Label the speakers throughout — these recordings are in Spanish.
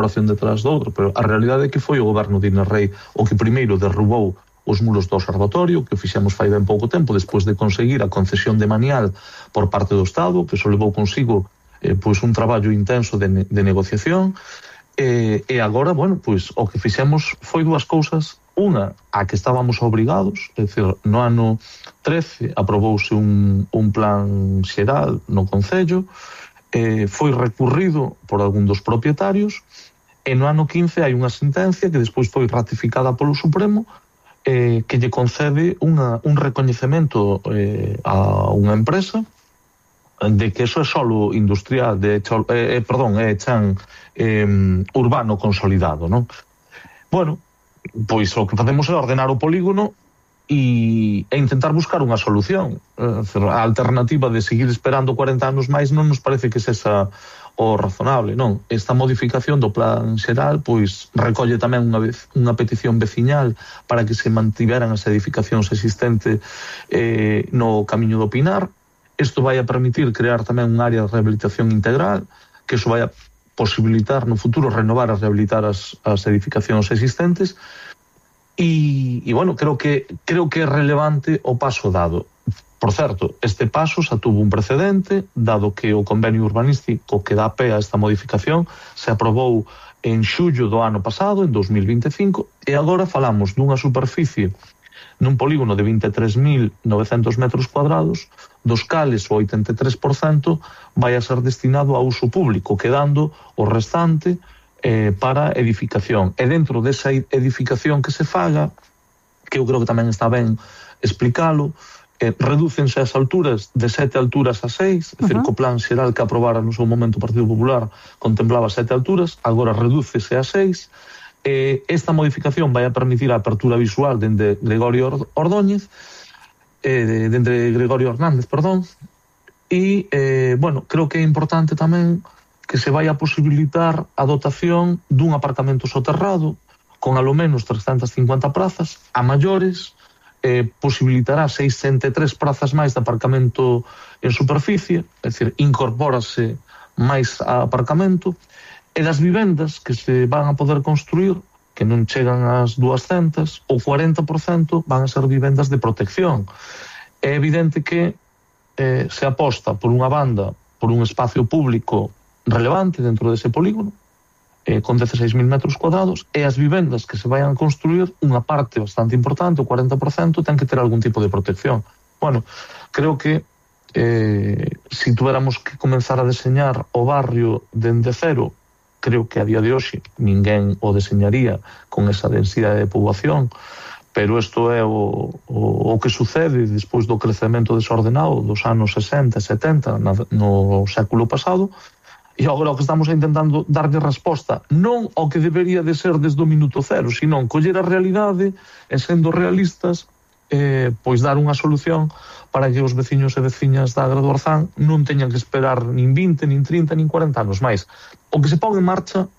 Speaker 1: operación detrás do outro, pero a realidade é que foi o goberno de Inés Rei o que primeiro derrubou os muros do observatorio, que o fixemos fai ben pouco tempo, despois de conseguir a concesión de manial por parte do Estado, que iso levou consigo pois un traballo intenso de negociación, e agora, bueno, pois o que fixemos foi dúas cousas. Unha, a que estábamos obrigados, é dicir, no ano 13 aprobouse un plan xeral no Concello, foi recurrido por algún dos propietarios, e no ano 15 hai unha sentencia que despois foi ratificada polo Supremo, que lle concede un recoñecemento a unha empresa de que eso é solo industrial, é chan urbano consolidado, non? Bueno, pois o que facemos é ordenar o polígono e intentar buscar unha solución. A alternativa de seguir esperando 40 anos máis non nos parece que sexa o razonable, non? Esta modificación do plan xeral pois recolle tamén unha petición veciñal para que se mantiveran as edificacións existentes no Camiño do Pinar. Isto vai a permitir crear tamén un área de rehabilitación integral, que iso vai a posibilitar no futuro renovar e rehabilitar as edificacións existentes. E bueno, creo que é relevante o paso dado. Por certo, este paso xa tuvo un precedente, dado que o convenio urbanístico que dá pé a esta modificación se aprobou en xullo do ano pasado, en 2025, e agora falamos dunha superficie nun polígono de 23.900 metros cuadrados, dos cales o 83% vai a ser destinado a uso público, quedando o restante para edificación. E dentro desa edificación que se faga, que eu creo que tamén está ben explicalo, redúcense as alturas de 7 alturas a 6, é dicir, co plan xeral que aprobara no seu momento o Partido Popular contemplaba 7 alturas, agora redúcese a 6. Esta modificación vai a permitir a apertura visual dende Gregorio Hernández, e, bueno, creo que é importante tamén que se vai a posibilitar a dotación dun aparcamento soterrado con alo menos 350 plazas, a maiores, posibilitará 603 plazas máis de aparcamento en superficie, é dicir, incorpórase máis a aparcamento, e das vivendas que se van a poder construir, que non chegan ás 200, o 40% van a ser vivendas de protección. É evidente que se aposta por unha banda, por un espacio público relevante dentro dese polígono, con 16.000 metros cuadrados, e as vivendas que se vayan a construir, unha parte bastante importante, o 40%, ten que ter algún tipo de protección. Bueno, creo que se tuéramos que comenzar a deseñar o barrio dende cero, creo que a día de hoxe ninguén o deseñaría con esa densidade de poboación, pero isto é o que sucede despois do crecemento desordenado dos anos 60 e 70 no século pasado, e agora o que estamos intentando darlle resposta non ao que debería de ser desde o minuto cero, sino coller a realidade e, sendo realistas, pois dar unha solución para que os veciños e veciñas da Agra do Orzán non teñan que esperar nin 20, nin 30, nin 40 anos máis. O que se pon en marcha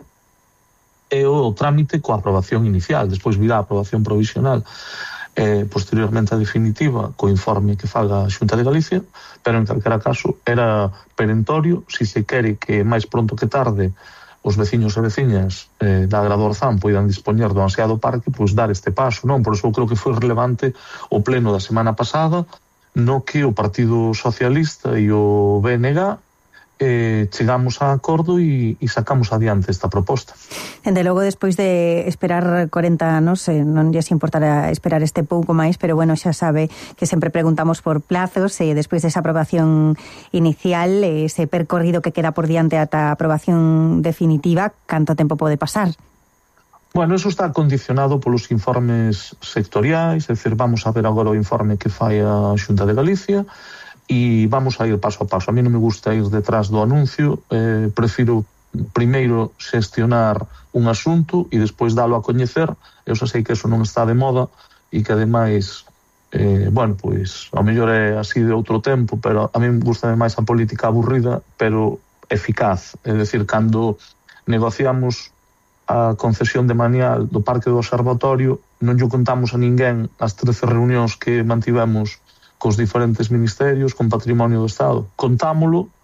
Speaker 1: é o trámite coa aprobación inicial, despois virá a aprobación provisional, posteriormente a definitiva co informe que faga a Xunta de Galicia, pero en calquera caso era perentorio, si se quere que máis pronto que tarde os veciños e veciñas da Agra do Orzán poidan dispoñer do ansiado parque, pois dar este paso, non? Por iso eu creo que foi relevante o pleno da semana pasada, no que o Partido Socialista e o BNG chegamos a acordo e sacamos adiante esta proposta.
Speaker 2: Dende logo, despois de esperar 40 anos, non lles importará esperar este pouco máis, pero bueno, xa sabe que sempre preguntamos por plazos, e despois desa aprobación inicial, ese percorrido que queda por diante ata a aprobación definitiva, canto tempo pode pasar?
Speaker 1: Bueno, eso está condicionado polos informes sectoriais, é dicir, vamos a ver agora o informe que fai a Xunta de Galicia, e vamos a ir paso a paso. A mí non me gusta ir detrás do anuncio, prefiro primeiro xestionar un asunto e despois dalo a coñecer. Eu xa sei que eso non está de moda e que ademais, bueno, pois ao mellor é así de outro tempo, pero a mí gusta máis a política aburrida pero eficaz. É dicir, cando negociamos a concesión de manial do Parque do Observatorio, non lle contamos a ninguén as 13 reunións que mantivemos cos diferentes ministerios, con Patrimonio do Estado. Contámolo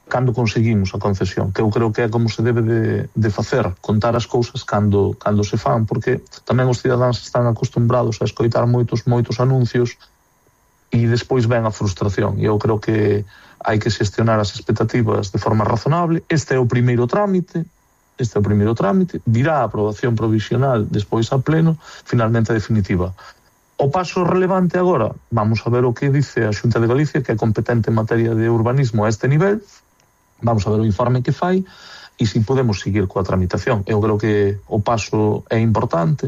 Speaker 1: cando conseguimos a concesión, que eu creo que é como se debe de facer, contar as cousas cando se fan, porque tamén os cidadáns están acostumbrados a escoitar moitos anuncios e despois ven a frustración, e eu creo que hai que xestionar as expectativas de forma razonable. Este é o primeiro trámite, virá a aprobación provisional, despois a pleno, finalmente a definitiva. O paso relevante agora, vamos a ver o que dice a Xunta de Galicia, que é competente en materia de urbanismo a este nivel, vamos a ver o informe que fai e se podemos seguir coa tramitación. Eu creo que o paso é importante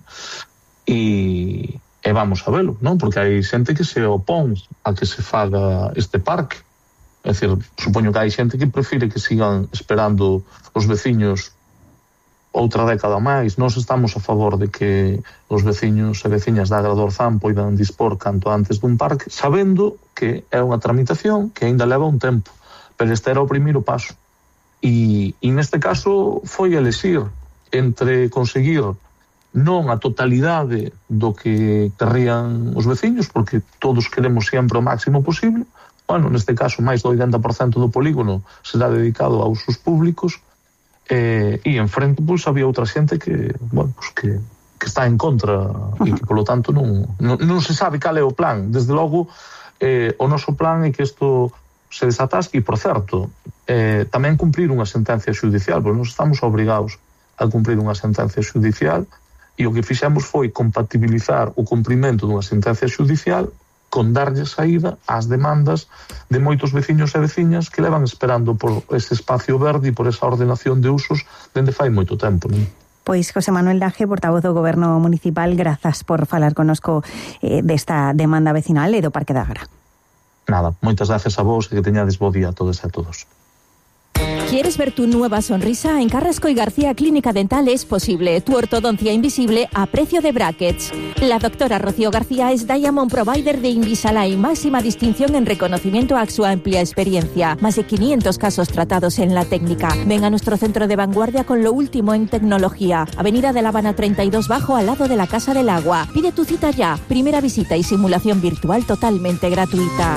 Speaker 1: e vamos a velo, non? Porque hai xente que se opón a que se faga este parque. É dicir, supoño que hai xente que prefire que sigan esperando os veciños outra década máis. Nós estamos a favor de que os veciños e veciñas da Agra do Orzán poidan dispor canto antes dun parque, sabendo que é unha tramitación que aínda leva un tempo, pero este era o primeiro paso. E neste caso foi elexir entre conseguir non a totalidade do que querrían os veciños, porque todos queremos sempre o máximo posible. Bueno, neste caso, máis do 80% do polígono será dedicado a usos públicos, e en frente pois había outra xente que, bueno, pois que está en contra e que polo tanto non se sabe cal é o plan. Desde logo o noso plan é que isto se desatasque, e por certo tamén cumprir unha sentencia xudicial, porque nós estamos obrigados a cumprir unha sentencia xudicial, e o que fixemos foi compatibilizar o cumprimento dunha sentencia xudicial con darlle saída ás demandas de moitos veciños e veciñas que levan esperando por ese espacio verde e por esa ordenación de usos dende fai moito tempo, non?
Speaker 2: Pois José Manuel Laje, portavoz do Goberno Municipal, grazas por falar connosco desta demanda vecinal e do Parque da Agra.
Speaker 1: Nada, moitas gracias a vos e que teñades bo día a todos e a todos.
Speaker 3: ¿Quieres ver tu nueva sonrisa? En Carrasco y García Clínica Dental es posible. Tu ortodoncia invisible a precio de brackets. La doctora Rocío García es Diamond Provider de Invisalign, máxima distinción en reconocimiento a su amplia experiencia. Más de 500 casos tratados en la técnica. Ven a nuestro centro de vanguardia con lo último en tecnología. Avenida de La Habana 32 Bajo, al lado de la Casa del Agua. Pide tu cita ya. Primera visita y simulación virtual totalmente gratuita.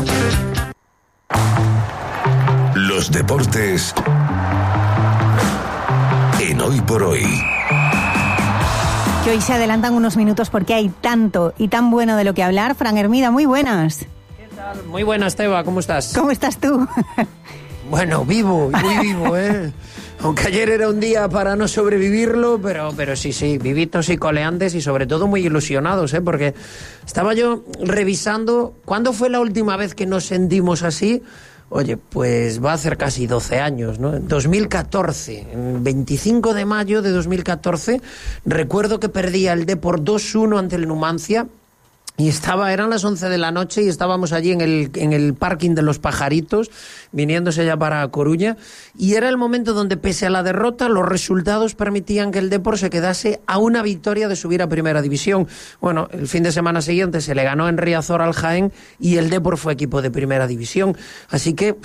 Speaker 4: Los deportes en Hoy por Hoy.
Speaker 2: Que hoy se adelantan unos minutos porque hay tanto y tan bueno de lo que hablar. Fran Hermida, muy buenas.
Speaker 5: ¿Qué tal? Muy buenas, Teba, ¿cómo estás?
Speaker 2: ¿Cómo estás tú?
Speaker 5: Bueno, vivo, muy vivo, ¿eh? Aunque ayer era un día para no sobrevivirlo, pero sí, vivitos y coleantes y sobre todo muy ilusionados, ¿eh? Porque estaba yo revisando, ¿cuándo fue la última vez que nos sentimos así? Oye, pues va a hacer casi 12 años, ¿no? En 2014, el 25 de mayo de 2014, recuerdo que perdía el Depor 2-1 ante el Numancia. Y eran las 11 de la noche y estábamos allí en el parking de los Pajaritos, viniéndose ya para Coruña, y era el momento donde, pese a la derrota, los resultados permitían que el Depor se quedase a una victoria de subir a Primera División. Bueno, el fin de semana siguiente se le ganó en Riazor al Jaén y el Depor fue equipo de Primera División. Así que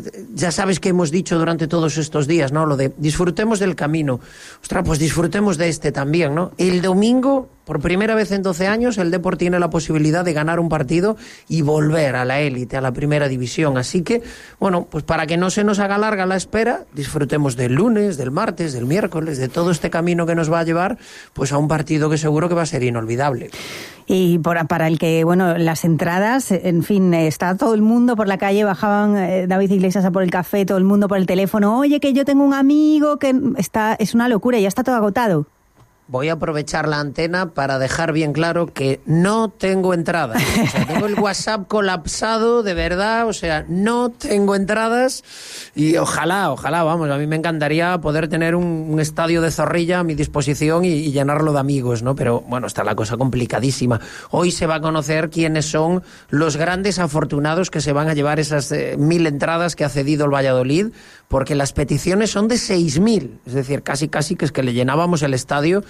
Speaker 5: ya sabes que hemos dicho durante todos estos días, ¿no? Lo de disfrutemos del camino. Ostras, pues disfrutemos de este también, ¿no? El domingo, por primera vez en 12 años, el Depor tiene la posibilidad de ganar un partido y volver a la élite, a la Primera División. Así que, bueno, pues para que no se nos haga larga la espera, disfrutemos del lunes, del martes, del miércoles, de todo este camino que nos va a llevar pues a un partido que seguro que va a ser inolvidable.
Speaker 2: Y para el que, bueno, las entradas, en fin, está todo el mundo por la calle, bajaban David Iglesias a por el café, todo el mundo por el teléfono, oye, que yo tengo un amigo que es una locura, ya está todo agotado.
Speaker 5: Voy a aprovechar la antena para dejar bien claro que no tengo entradas. O sea, tengo el WhatsApp colapsado, de verdad, o sea, no tengo entradas y ojalá, vamos, a mí me encantaría poder tener un estadio de Zorrilla a mi disposición y llenarlo de amigos, ¿no? Pero, bueno, está la cosa complicadísima. Hoy se va a conocer quiénes son los grandes afortunados que se van a llevar esas 1.000 entradas que ha cedido el Valladolid, porque las peticiones son de 6.000, es decir, casi que es que le llenábamos el estadio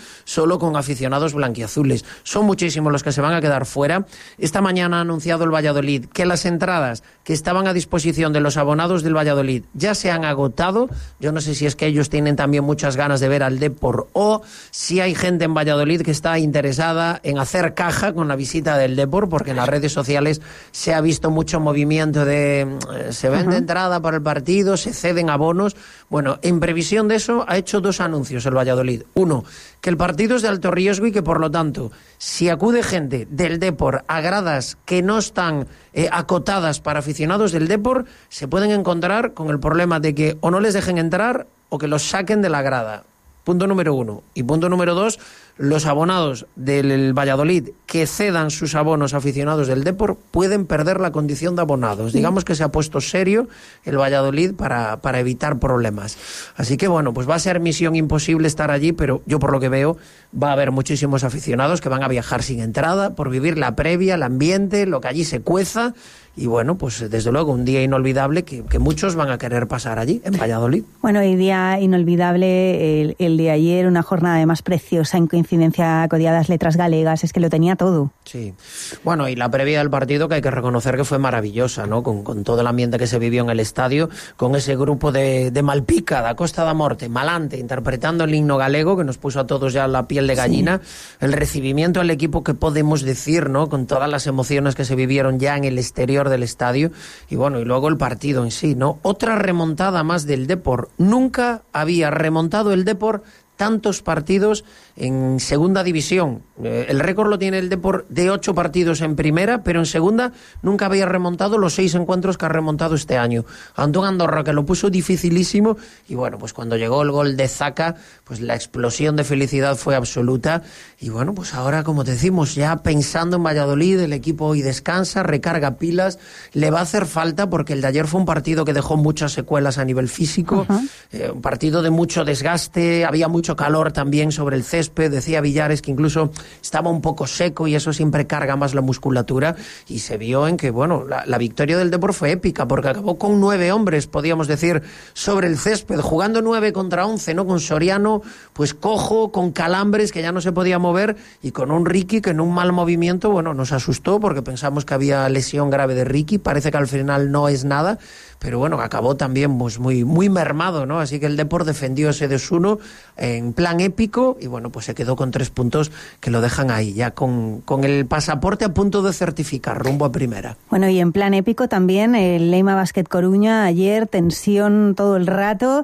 Speaker 5: solo con aficionados blanquiazules. Son muchísimos los que se van a quedar fuera. Esta mañana ha anunciado el Valladolid que las entradas que estaban a disposición de los abonados del Valladolid ya se han agotado. Yo no sé si es que ellos tienen también muchas ganas de ver al Depor o si hay gente en Valladolid que está interesada en hacer caja con la visita del Depor, porque en las redes sociales se ha visto mucho movimiento de se vende entrada para el partido, se ceden abonos. Bueno, en previsión de eso ha hecho 2 anuncios el Valladolid. Uno, que el partido es de alto riesgo y que por lo tanto, si acude gente del Depor a gradas que no están acotadas para aficionados del Depor, se pueden encontrar con el problema de que o no les dejen entrar o que los saquen de la grada. Punto número 1. Y punto número 2, los abonados del Valladolid que cedan sus abonos a aficionados del Depor pueden perder la condición de abonados. Digamos que se ha puesto serio el Valladolid para evitar problemas. Así que bueno, pues va a ser misión imposible estar allí, pero yo por lo que veo va a haber muchísimos aficionados que van a viajar sin entrada por vivir la previa, el ambiente, lo que allí se cueza. Y bueno, pues desde luego un día inolvidable que muchos van a querer pasar allí, en Valladolid.
Speaker 2: Bueno, y día inolvidable el de ayer, una jornada además preciosa, en coincidencia codiadas letras galegas, es que lo tenía todo.
Speaker 5: Sí, bueno, y la previa del partido que hay que reconocer que fue maravillosa, ¿no? Con todo el ambiente que se vivió en el estadio, con ese grupo de Malpica, da Costa da Morte, Malante, interpretando el himno galego, que nos puso a todos ya la piel de gallina, el recibimiento al equipo que podemos decir, ¿no? Con todas las emociones que se vivieron ya en el exterior del estadio, y bueno, y luego el partido en sí, ¿no? Otra remontada más del Depor. Nunca había remontado el Depor tantos partidos en segunda división. El récord lo tiene el Depor de 8 partidos en primera, pero en segunda nunca había remontado los 6 encuentros que ha remontado este año. Antón Andorra, que lo puso dificilísimo, y bueno, pues cuando llegó el gol de Zaka, pues la explosión de felicidad fue absoluta. Y bueno, pues ahora, como decimos, ya pensando en Valladolid, el equipo hoy descansa, recarga pilas, le va a hacer falta, porque el de ayer fue un partido que dejó muchas secuelas a nivel físico, un partido de mucho desgaste, había mucho calor también sobre el césped, decía Villares que incluso estaba un poco seco y eso siempre carga más la musculatura, y se vio en que, bueno, la victoria del Depor fue épica, porque acabó con 9 hombres, podríamos decir, sobre el césped, jugando 9 contra 11, ¿no? Con Soriano, pues cojo, con calambres, que ya no se podía mover, y con un Ricky que en un mal movimiento, bueno, nos asustó, porque pensamos que había lesión grave de Ricky, parece que al final no es nada, pero bueno, acabó también pues muy, muy mermado, ¿no? Así que el Depor defendió ese 2-1 en plan épico, y bueno, pues se quedó con 3 puntos que lo dejan ahí, ya con el pasaporte a punto de certificar, rumbo a primera.
Speaker 2: Bueno, y en plan épico también el Leima Basket Coruña, ayer tensión todo el rato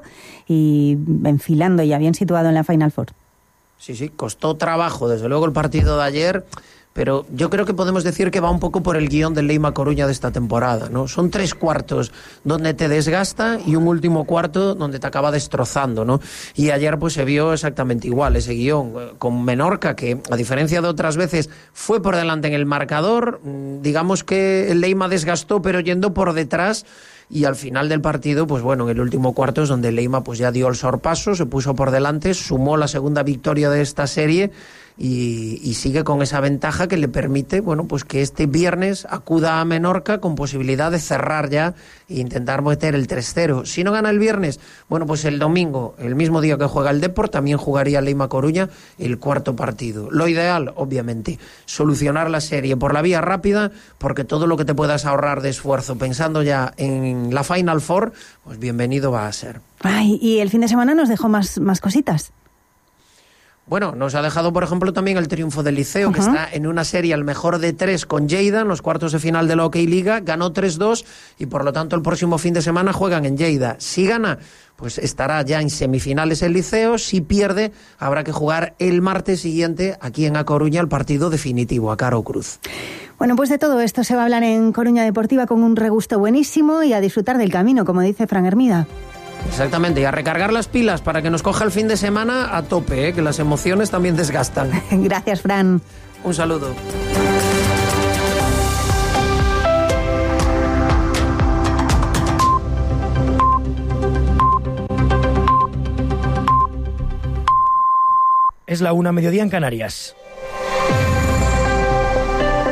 Speaker 2: y enfilando ya bien situado en la Final Four.
Speaker 5: Sí, costó trabajo, desde luego el partido de ayer, pero yo creo que podemos decir que va un poco por el guión del Leima Coruña de esta temporada, ¿no? Son 3 cuartos donde te desgasta y un último cuarto donde te acaba destrozando, ¿no? Y ayer pues se vio exactamente igual ese guión, con Menorca, que a diferencia de otras veces fue por delante en el marcador. Digamos que el Leima desgastó, pero yendo por detrás. Y al final del partido, pues bueno, en el último cuarto es donde Leima pues ya dio el sorpaso, se puso por delante, sumó la segunda victoria de esta serie y sigue con esa ventaja que le permite, bueno, pues que este viernes acuda a Menorca con posibilidad de cerrar ya e intentar meter el 3-0. Si no gana el viernes, bueno, pues el domingo, el mismo día que juega el Depor, también jugaría Leima Coruña el 4º partido. Lo ideal, obviamente, solucionar la serie por la vía rápida, porque todo lo que te puedas ahorrar de esfuerzo pensando ya en la Final Four, pues bienvenido va a ser.
Speaker 2: Ay, y el fin de semana nos dejó más cositas.
Speaker 5: Bueno, nos ha dejado, por ejemplo, también el triunfo del Liceo, que está en una serie al mejor de 3 con Lleida, en los cuartos de final de la Hockey Liga, ganó 3-2 y por lo tanto el próximo fin de semana juegan en Lleida. Si gana, pues estará ya en semifinales el Liceo. Si pierde, habrá que jugar el martes siguiente aquí en A Coruña el partido definitivo, a Caro Cruz.
Speaker 2: Bueno, pues de todo esto se va a hablar en Coruña Deportiva con un regusto buenísimo y a disfrutar del camino, como dice Fran Hermida.
Speaker 5: Exactamente, y a recargar las pilas para que nos coja el fin de semana a tope, que las emociones también desgastan.
Speaker 2: Gracias, Fran.
Speaker 5: Un saludo.
Speaker 6: Es la 1:00 en Canarias.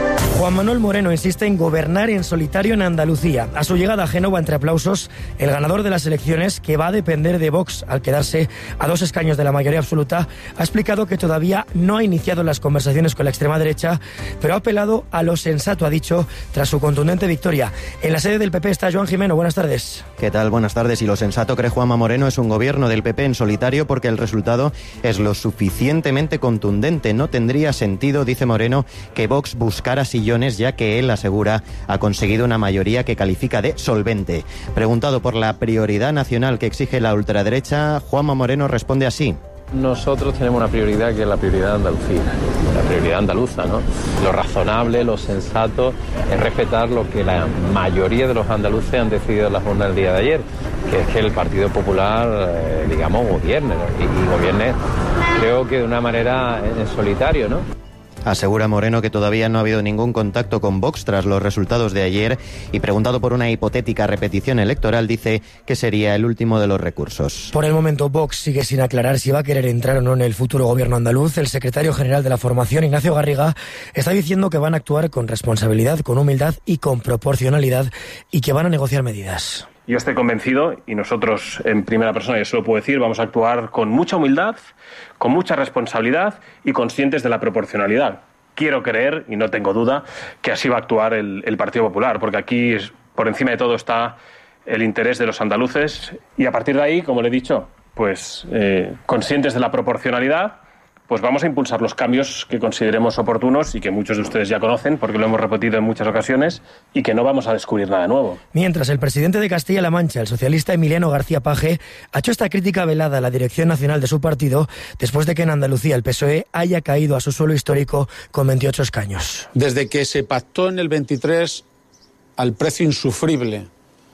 Speaker 6: Juan Manuel Moreno insiste en gobernar en solitario en Andalucía. A su llegada a Génova, entre aplausos, el ganador de las elecciones, que va a depender de Vox al quedarse a 2 escaños de la mayoría absoluta, ha explicado que todavía no ha iniciado las conversaciones con la extrema derecha, pero ha apelado a lo sensato, ha dicho, tras su contundente victoria. En la sede del PP está Joan Jimeno. Buenas tardes.
Speaker 7: ¿Qué tal? Buenas tardes. Y lo sensato, cree Juanma Moreno, es un gobierno del PP en solitario porque el resultado es lo suficientemente contundente. No tendría sentido, dice Moreno, que Vox buscara sillones, ya que él asegura ha conseguido una mayoría que califica de solvente. Preguntado por la prioridad nacional que exige la ultraderecha, Juanma Moreno responde así.
Speaker 8: Nosotros tenemos una prioridad que es la prioridad de Andalucía, la prioridad andaluza, ¿no? Lo razonable, lo sensato es respetar lo que la mayoría de los andaluces han decidido en la jornada del día de ayer, que es que el Partido Popular, gobierne, ¿no? Y gobierne, creo que de una manera en solitario, ¿no?
Speaker 7: Asegura Moreno que todavía no ha habido ningún contacto con Vox tras los resultados de ayer y, preguntado por una hipotética repetición electoral, dice que sería el último de los recursos.
Speaker 6: Por el momento, Vox sigue sin aclarar si va a querer entrar o no en el futuro gobierno andaluz. El secretario general de la formación, Ignacio Garriga, está diciendo que van a actuar con responsabilidad, con humildad y con proporcionalidad, y que van a negociar medidas.
Speaker 9: Yo estoy convencido, y nosotros en primera persona, yo se lo puedo decir, vamos a actuar con mucha humildad, con mucha responsabilidad y conscientes de la proporcionalidad. Quiero creer, y no tengo duda, que así va a actuar el Partido Popular, porque aquí por encima de todo está el interés de los andaluces, y a partir de ahí, como le he dicho, pues conscientes de la proporcionalidad, pues vamos a impulsar los cambios que consideremos oportunos y que muchos de ustedes ya conocen porque lo hemos repetido en muchas ocasiones y que no vamos a descubrir nada nuevo.
Speaker 6: Mientras, el presidente de Castilla-La Mancha, el socialista Emiliano García Paje, ha hecho esta crítica velada a la dirección nacional de su partido después de que en Andalucía el PSOE haya caído a su suelo histórico con 28 escaños.
Speaker 10: Desde que se pactó en el 23 al precio insufrible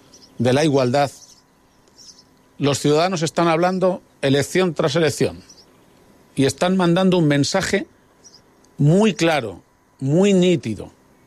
Speaker 10: de la igualdad, los ciudadanos están hablando elección tras elección. Y están mandando un mensaje muy claro, muy nítido.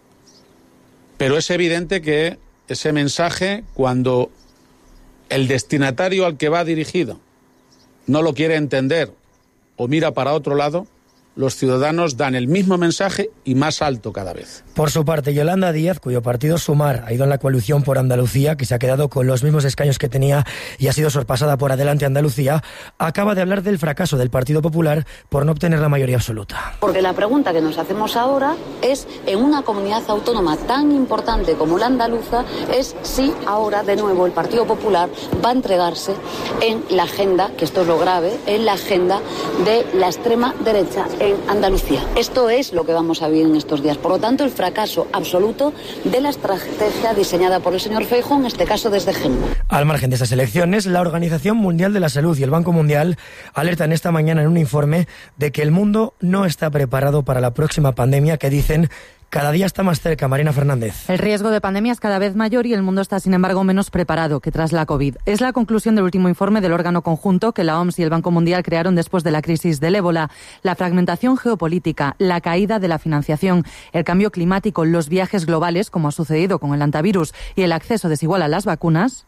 Speaker 10: Pero es evidente que ese mensaje, cuando el destinatario al que va dirigido no lo quiere entender o mira para otro lado, los ciudadanos dan el mismo mensaje y más alto cada vez.
Speaker 6: Por su parte, Yolanda Díaz, cuyo partido Sumar ha ido en la coalición por Andalucía, que se ha quedado con los mismos escaños que tenía y ha sido sorpasada por Adelante Andalucía, acaba de hablar del fracaso del Partido Popular por no obtener la mayoría absoluta.
Speaker 11: Porque la pregunta que nos hacemos ahora es, en una comunidad autónoma tan importante como la andaluza, es si ahora de nuevo el Partido Popular va a entregarse en la agenda, que esto es lo grave, en la agenda de la extrema derecha en Andalucía. Esto es lo que vamos a vivir en estos días. Por lo tanto, el fracaso absoluto de la estrategia diseñada por el señor Feijóo, en este caso desde Génova.
Speaker 6: Al margen de estas elecciones, la Organización Mundial de la Salud y el Banco Mundial alertan esta mañana en un informe de que el mundo no está preparado para la próxima pandemia que dicen cada día está más cerca. Marina Fernández.
Speaker 12: El riesgo de pandemia es cada vez mayor y el mundo está, sin embargo, menos preparado que tras la COVID. Es la conclusión del último informe del órgano conjunto que la OMS y el Banco Mundial crearon después de la crisis del ébola. La fragmentación geopolítica, la caída de la financiación, el cambio climático, los viajes globales, como ha sucedido con el antivirus, y el acceso desigual a las vacunas.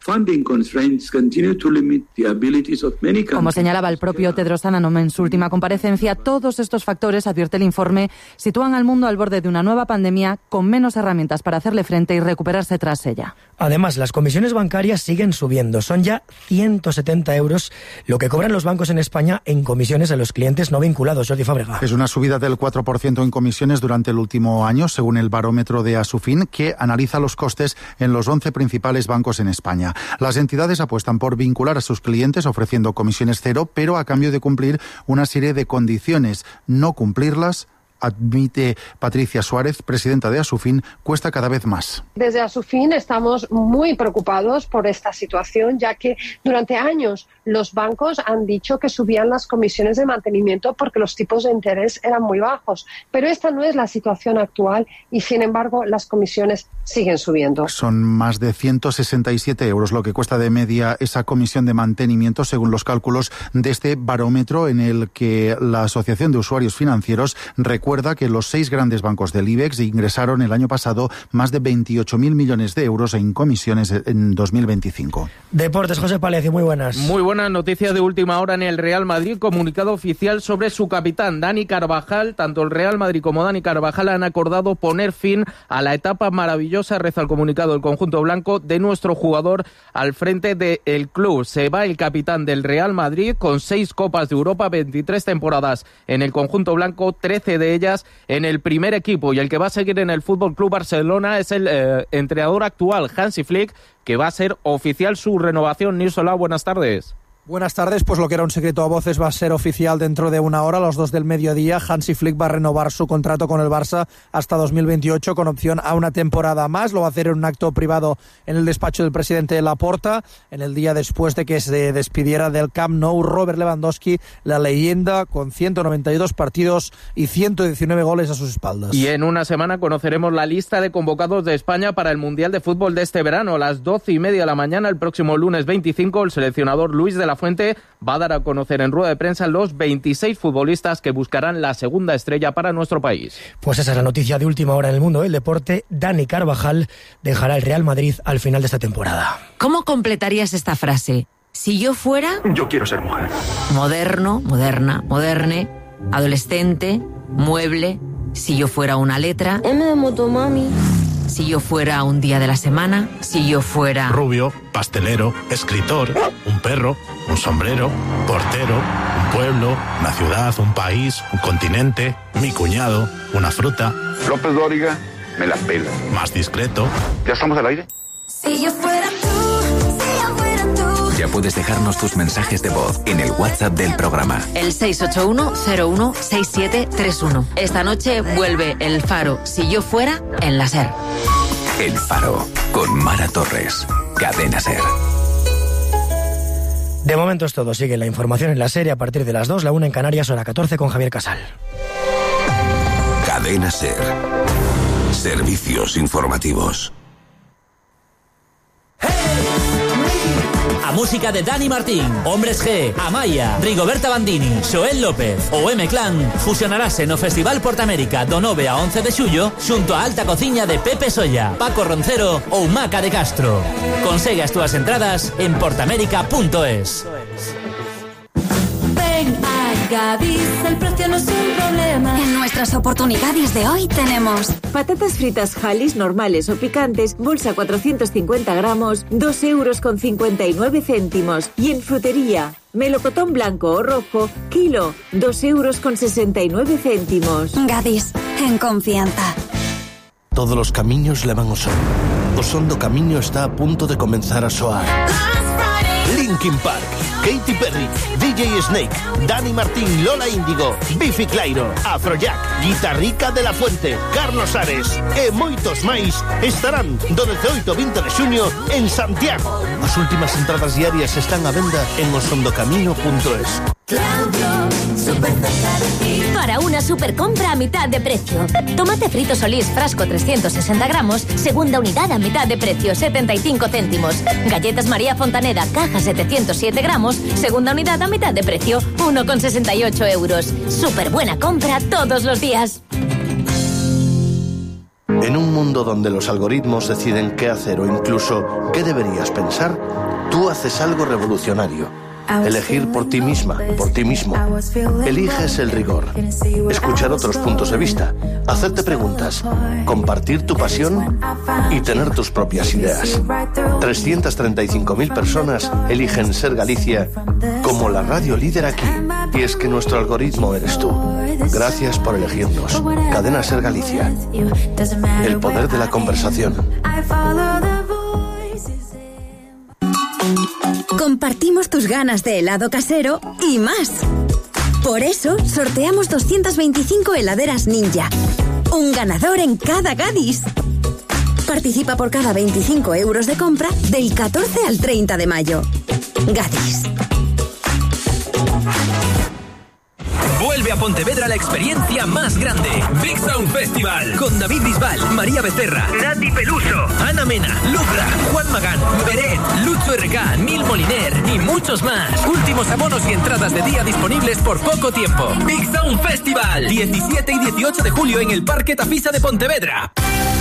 Speaker 12: Como señalaba el propio Tedros Adhanom en su última comparecencia, todos estos factores, advierte el informe, sitúan al mundo al borde de una nueva pandemia con menos herramientas para hacerle frente y recuperarse tras ella.
Speaker 6: Además, las comisiones bancarias siguen subiendo. Son ya 170 euros lo que cobran los bancos en España en comisiones a los clientes no vinculados. Jordi Fábrega.
Speaker 13: Es una subida del 4% en comisiones durante el último año, según el barómetro de Asufin, que analiza los costes en los 11 principales bancos en España. Las entidades apuestan por vincular a sus clientes ofreciendo comisiones cero, pero a cambio de cumplir una serie de condiciones. No cumplirlas, admite Patricia Suárez, presidenta de Asufin, cuesta cada vez más.
Speaker 14: Desde Asufin estamos muy preocupados por esta situación, ya que durante años los bancos han dicho que subían las comisiones de mantenimiento porque los tipos de interés eran muy bajos. Pero esta no es la situación actual y, sin embargo, las comisiones siguen subiendo.
Speaker 13: Son más de 167 euros lo que cuesta de media esa comisión de mantenimiento, según los cálculos de este barómetro en el que la Asociación de Usuarios Financieros recuerda recuerda que los 6 grandes bancos del IBEX ingresaron el año pasado más de 28.000 millones de euros en comisiones en 2025.
Speaker 6: Deportes, José Palecio, muy buenas.
Speaker 15: Muy buenas noticias de última hora en el Real Madrid. Comunicado oficial sobre su capitán, Dani Carvajal. Tanto el Real Madrid como Dani Carvajal han acordado poner fin a la etapa maravillosa, reza el comunicado del conjunto blanco, de nuestro jugador al frente del club. Se va el capitán del Real Madrid con 6 Copas de Europa, 23 temporadas en el conjunto blanco, 13 de ellas en el primer equipo. Y el que va a seguir en el Fútbol Club Barcelona es el entrenador actual, Hansi Flick, que va a ser oficial su renovación. Nirsola, buenas tardes.
Speaker 16: Buenas tardes, pues lo que era un secreto a voces va a ser oficial dentro de una hora, a las 2 del mediodía. Hansi Flick va a renovar su contrato con el Barça hasta 2028 con opción a una temporada más. Lo va a hacer en un acto privado en el despacho del presidente Laporta, en el día después de que se despidiera del Camp Nou Robert Lewandowski, la leyenda, con 192 partidos y 119 goles a sus espaldas.
Speaker 15: Y en una semana conoceremos la lista de convocados de España para el Mundial de Fútbol de este verano. A las 12:30 de la mañana, el próximo lunes 25, el seleccionador Luis de la Fuente va a dar a conocer en rueda de prensa los 26 futbolistas que buscarán la segunda estrella para nuestro país.
Speaker 6: Pues esa es la noticia de última hora en el mundo del deporte. Dani Carvajal dejará el Real Madrid al final de esta temporada.
Speaker 17: ¿Cómo completarías esta frase? Si yo fuera...
Speaker 18: Yo quiero ser mujer.
Speaker 17: Moderno, moderna, moderne, adolescente, mueble. Si yo fuera una letra...
Speaker 19: M de motomami.
Speaker 17: Si yo fuera un día de la semana, si yo fuera...
Speaker 20: Rubio, pastelero, escritor, un perro, un sombrero, portero, un pueblo, una ciudad, un país, un continente, mi cuñado, una fruta.
Speaker 18: López Dóriga, me la pela.
Speaker 20: Más discreto.
Speaker 18: ¿Ya estamos al aire?
Speaker 19: Si yo fuera tú, si yo fuera tú.
Speaker 21: Ya puedes dejarnos tus mensajes de voz en el WhatsApp del programa.
Speaker 17: El 681-016731. Esta noche vuelve El Faro, si yo fuera, en la SER.
Speaker 21: El Faro, con Mara Torres. Cadena SER.
Speaker 6: De momento es todo. Sigue la información en la serie a partir de las 2, la 1 en Canarias, hora 14 con Javier Casal.
Speaker 4: Cadena SER. Servicios informativos.
Speaker 22: A música de Dani Martín, Hombres G, Amaya, Rigoberta Bandini, Xoel López ou M-Clan fusionarase no Festival Portamérica do 9 a 11 de xullo xunto a alta cociña de Pepe Solla, Paco Roncero ou Maca de Castro. Consegue as túas entradas en portamérica.es.
Speaker 19: Ven a Gadis, el precio no es un problema. En nuestras oportunidades de hoy tenemos
Speaker 23: patatas fritas Halis normales o picantes, bolsa 450 gramos, 2,59 €. Y en frutería, melocotón blanco o rojo, kilo, 2,69 €.
Speaker 19: Gadis, en confianza.
Speaker 24: Todos los camiños levan ao son. O son do camiño está a punto de comenzar a soar. Linkin Park, Katy Perry, DJ Snake, Dani Martín, Lola Índigo, Biffy Clyro, Afrojack, Guitarrica de la Fuente, Carlos Ares e moitos máis estarán do 18 ao 20 de xuño en Santiago. As últimas entradas diarias están á venda en osondocamino.es.
Speaker 25: Para una super compra a mitad de precio. Tomate frito Solís frasco 360 gramos, segunda unidad a mitad de precio, 75 céntimos. Galletas María Fontaneda, caja 707 gramos, segunda unidad a mitad de precio, 1,68 €. Súper buena compra todos los días.
Speaker 24: En un mundo donde los algoritmos deciden qué hacer o incluso qué deberías pensar, tú haces algo revolucionario. Elegir por ti misma, por ti mismo. Eliges el rigor. Escuchar otros puntos de vista. Hacerte preguntas. Compartir tu pasión y tener tus propias ideas. 335.000 personas eligen Ser Galicia como la radio líder aquí. Y es que nuestro algoritmo eres tú. Gracias por elegirnos. Cadena Ser Galicia. El poder de la conversación.
Speaker 26: Compartimos tus ganas de helado casero y más. Por eso, sorteamos 225 heladeras Ninja. Un ganador en cada Gadis. Participa por cada 25 € de compra del 14 al 30 de mayo. Gadis.
Speaker 22: Vuelve
Speaker 1: vuelve a Pontevedra la experiencia más grande. Big Sound Festival. Con David Bisbal, María Becerra, Nati Peluso, Ana Mena, Lucra, Juan Magán, Beret, Lucho RK, Nil Moliner y muchos más. Últimos abonos y entradas de día disponibles por poco tiempo. Big Sound Festival. 17 y 18 de julio en el Parque Tafisa de Pontevedra.